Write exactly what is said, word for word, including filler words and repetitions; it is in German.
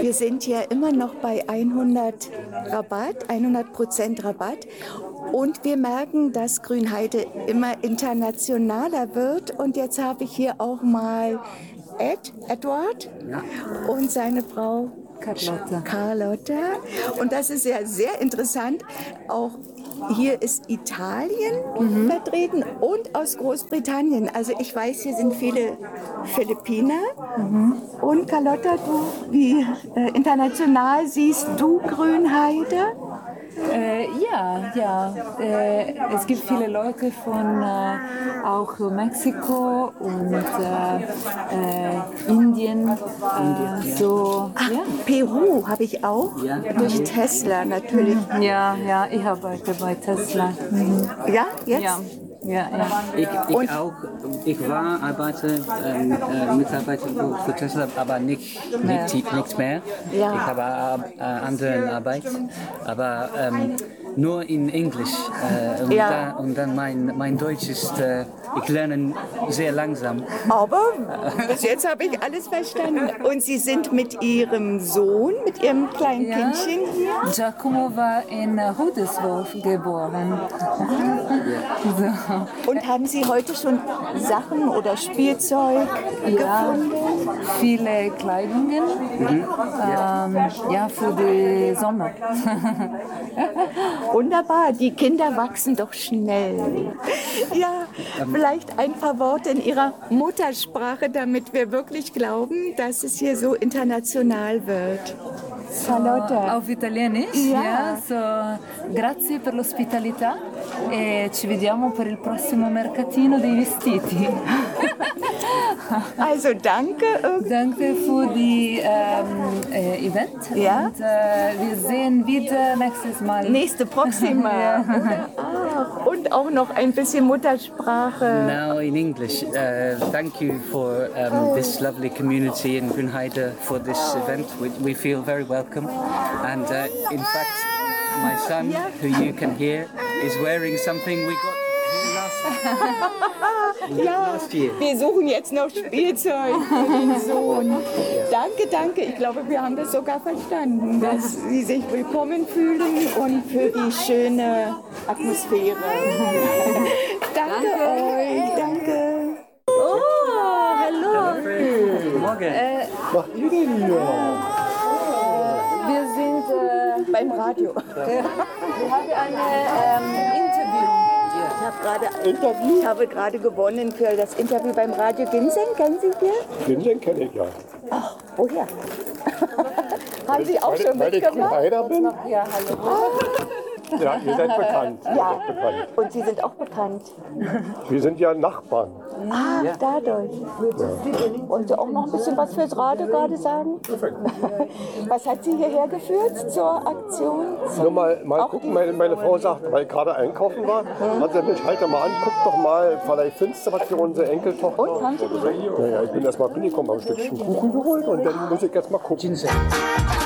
Wir sind ja immer noch bei hundert Rabatt, hundert Prozent Rabatt. Und wir merken, dass Grünheide immer internationaler wird. Und jetzt habe ich hier auch mal Ed, Edward Ja. und seine Frau Carlotta. Carlotta. Und das ist ja sehr interessant. Auch hier ist Italien mhm. vertreten und aus Großbritannien. Also ich weiß, hier sind viele Philippiner. Mhm. Und Carlotta, du, wie äh, international siehst du Grünheide? Äh, ja, ja. Äh, es gibt viele Leute von äh, auch Mexiko und äh, äh, Indien. Äh, so, Ach, ja. Peru habe ich auch, Ja. durch Tesla natürlich. Ja, ja, ich arbeite bei Tesla. Mhm. Ja, jetzt? Ja, ja, ja. Ich, ich Und- auch. Ich war Arbeiter, ähm, äh, Mitarbeiter für Tesla, aber nicht, nicht, nicht mehr. Ja. Ich habe äh, andere Arbeit, aber ähm, nur in Englisch. Äh, und, Ja. da, und dann mein, mein Deutsch ist, äh, ich lerne sehr langsam. Aber bis jetzt habe ich alles verstanden. Und Sie sind mit Ihrem Sohn, mit Ihrem kleinen Ja. Kindchen hier? Giacomo war in Huddersfield geboren. So. Und haben Sie heute schon Sachen oder Spielzeug Ja, gefunden? viele Kleidungen, ähm, ja, für die Sommer. Wunderbar, die Kinder wachsen doch schnell. Ja, vielleicht ein paar Worte in Ihrer Muttersprache, damit wir wirklich glauben, dass es hier so international wird. Carlotta. Auf Italienisch, Ja. ja, so, grazie per l'ospitalità e ci vediamo per il prossimo mercatino dei vestiti. Also danke. Danke für die ähm, äh, Event Ja. und äh, wir sehen wieder nächstes Mal. Nächste Proxima. Ach, und auch noch ein bisschen Muttersprache. Now in English, uh, thank you for um, this lovely community in Grünheide for this event. We, we feel very welcome. And uh, in fact, my son, who you can hear, is wearing something we got here last, Ja, last year. wir suchen jetzt noch Spielzeug für den Sohn. Danke, danke. Ich glaube, wir haben das sogar verstanden, dass Sie sich willkommen fühlen und für die schöne Atmosphäre. Danke, euch. Danke. Oh, hallo. Guten Morgen. Was macht ihr denn hier? Wir sind, äh, Beim Radio. wir haben ein ähm, Interview. Ich habe gerade Interview. Ich habe gerade gewonnen für das Interview beim Radio Ginseng. Kennen Sie hier? Ginseng kenne ich ja. Ach, woher? Haben Sie auch Weil, schon weil ich mitgemacht? Grünheider bin? Ja, hallo. Ja, ihr seid bekannt. Ihr Ja. seid bekannt. Und Sie sind auch bekannt. Wir sind ja Nachbarn. Ah, dadurch. Wollen Sie auch noch ein bisschen was fürs Radio gerade sagen? Was hat Sie hierher geführt zur Aktion? Nur mal, mal Auch gucken, die- meine, meine Frau sagt, weil ich gerade einkaufen war, hat sie mich, halt doch mal an, guck doch mal, vielleicht findest du was für unsere Enkeltochter. Und, haben Sie Naja, ich bin erst mal reingekommen, habe ein Stückchen Kuchen geholt und dann muss ich jetzt mal gucken.